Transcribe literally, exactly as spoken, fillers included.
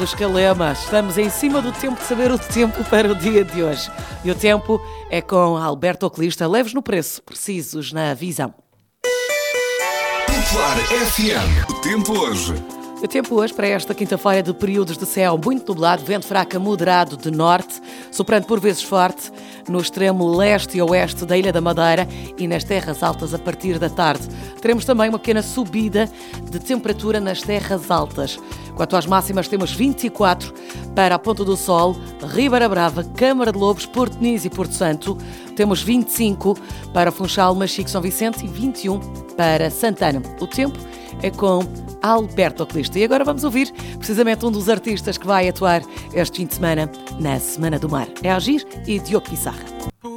Os Calemas, estamos em cima do tempo de saber o tempo para o dia de hoje. E o tempo é com Alberto Oculista, leves no preço, precisos na visão. Popular F M, o tempo hoje. O tempo hoje para esta quinta-feira de períodos de céu muito nublado, vento fraco a moderado de norte, soprando por vezes forte no extremo leste e oeste da Ilha da Madeira e nas terras altas a partir da tarde. Teremos também uma pequena subida de temperatura nas terras altas. Quanto às máximas, temos vinte e quatro para a Ponta do Sol, Ribeira Brava, Câmara de Lobos, Porto Nis e Porto Santo. Temos vinte e cinco para Funchal, Machico, São Vicente e vinte e um para Santana. O tempo é com Alberto Oculista. E agora vamos ouvir precisamente um dos artistas que vai atuar este fim de semana na Semana do Mar. É Agir e Diogo Pissarra.